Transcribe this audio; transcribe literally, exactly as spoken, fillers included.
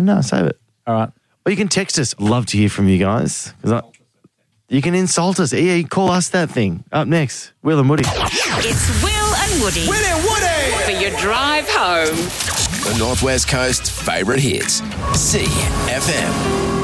no, save it. All right. Or you can text us. Love to hear from you guys. 'Cause I, you can insult us. Yeah, you call us that thing. Up next, Will and Woody. It's Will and Woody. Will and Woody! For your drive home. The Northwest Coast favourite hits. C F M.